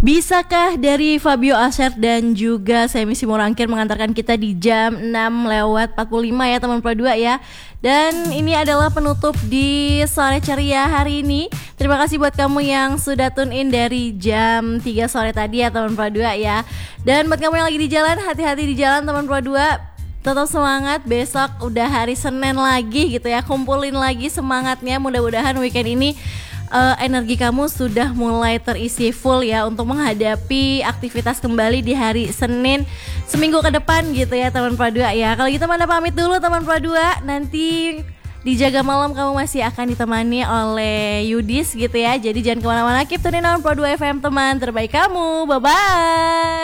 Bisakah dari Fabio Asher dan juga Semi Simorangkir mengantarkan kita di jam 6:45 ya teman Pro 2 ya. Dan ini adalah penutup di Sore Ceria hari ini. Terima kasih buat kamu yang sudah tune in dari jam 3 sore tadi ya teman Pro 2 ya. Dan buat kamu yang lagi di jalan, hati-hati di jalan teman Pro 2. Tetap semangat, besok udah hari Senin lagi gitu ya. Kumpulin lagi semangatnya, mudah-mudahan weekend ini energi kamu sudah mulai terisi full ya untuk menghadapi aktivitas kembali di hari Senin seminggu ke depan gitu ya teman Pro 2 ya. Kalau gitu Manda pamit dulu teman Pro 2. Nanti di Jaga Malam kamu masih akan ditemani oleh Yudis gitu ya. Jadi jangan kemana-mana, keep tune in on Pro 2 FM teman terbaik kamu. Bye-bye.